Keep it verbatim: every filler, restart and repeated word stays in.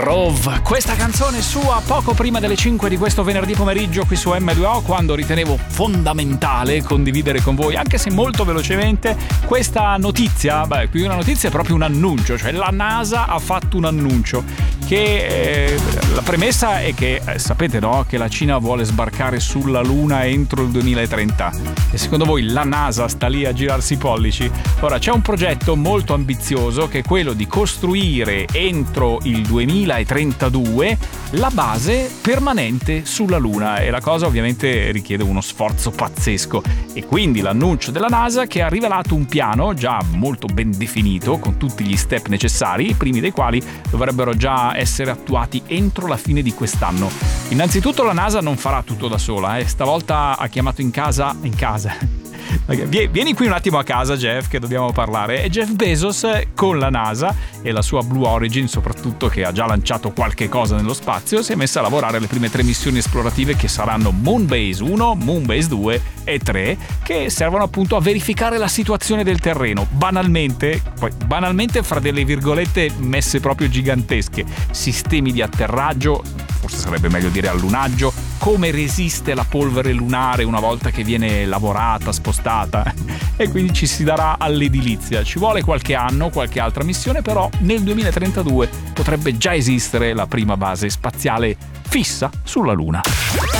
Rove, questa canzone sua poco prima delle cinque di questo venerdì pomeriggio qui su emme due o, quando ritenevo fondamentale condividere con voi, anche se molto velocemente, questa notizia. Beh, qui una notizia è proprio un annuncio, cioè la NASA ha fatto un annuncio che eh, la premessa è che eh, sapete, no, che la Cina vuole sbarcare sulla Luna entro il duemilatrenta, e secondo voi la NASA sta lì a girarsi i pollici? Ora, c'è un progetto molto ambizioso che è quello di costruire entro il duemilatrentadue la base permanente sulla Luna, e la cosa ovviamente richiede uno sforzo pazzesco, e quindi l'annuncio della NASA che ha rivelato un piano già molto ben definito con tutti gli step necessari, i primi dei quali dovrebbero già essere attuati entro la fine di quest'anno. Innanzitutto la NASA non farà tutto da sola, eh. Stavolta ha chiamato in casa in casa Vieni qui un attimo a casa, Jeff, che dobbiamo parlare. E Jeff Bezos con la NASA e la sua Blue Origin, soprattutto, che ha già lanciato qualche cosa nello spazio, si è messa a lavorare alle prime tre missioni esplorative, che saranno Moonbase uno, Moonbase due e tre, che servono appunto a verificare la situazione del terreno. Banalmente, poi banalmente fra delle virgolette messe proprio gigantesche, sistemi di atterraggio, forse sarebbe meglio dire allunaggio, come resiste la polvere lunare una volta che viene lavorata, spostata, e quindi ci si darà all'edilizia. Ci vuole qualche anno, qualche altra missione, però nel duemilatrentadue potrebbe già esistere la prima base spaziale fissa sulla Luna.